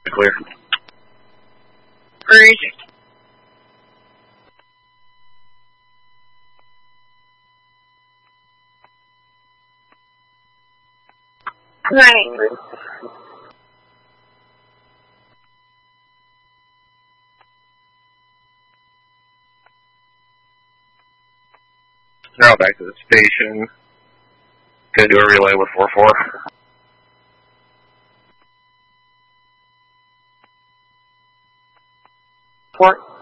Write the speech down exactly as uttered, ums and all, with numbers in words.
Clear. Great. Nine. Now back to the station. Gonna do a relay with four four. Four.